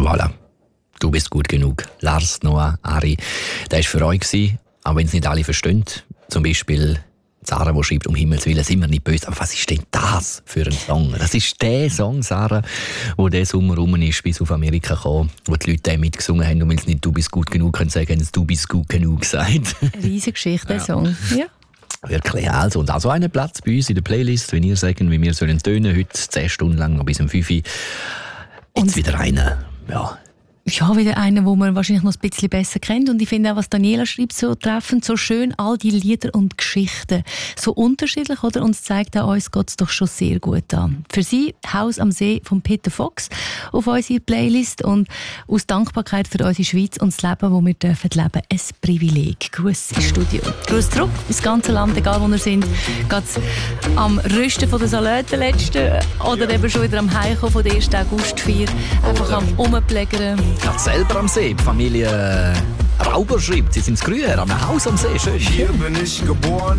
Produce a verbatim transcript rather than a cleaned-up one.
Voilà. Du bist gut genug. Lars, Noah, Ari. Der war für euch gewesen, auch wenn es nicht alle verstehen. Zum Beispiel Sarah, die schreibt, um Himmels Willen, sind wir nicht böse. Aber was ist denn das für ein Song? Das ist der Song, Sarah, der diesen Sommer rum ist, bis auf Amerika kam, wo die Leute den mitgesungen haben. Und weil es nicht «Du bist gut genug» können sagen, haben sie «Du bist gut genug» gesagt. Eine riesige Geschichte, der ja. Song. Ja. Wirklich, also. Und also einen Platz bei uns in der Playlist, wenn ihr sagt, wie wir sollen tönen, heute zehn Stunden lang, bis um fünf Uhr. Jetzt und wieder einer, ja. Ja, wieder einer, den man wahrscheinlich noch ein bisschen besser kennt. Und ich finde auch, was Daniela schreibt, so treffend, so schön, all die Lieder und Geschichten. So unterschiedlich, oder? Und es zeigt auch uns, geht es doch schon sehr gut an. Für sie «Haus am See» von Peter Fox auf unserer Playlist. Und aus Dankbarkeit für unsere Schweiz und das Leben, das wir dürfen leben, ein Privileg. Gruß ins Studio. Gruß zurück ins ganze Land, egal wo wir sind. Geht's am Rüsten von der Salate letzten oder eben schon wieder am Heimkommen von der ersten Augustfeier. Einfach am Umplägern. Gerade selber am See. Die Familie Rauber schreibt, sie sind früher am Haus am See. Schön. Hier bin ich geboren.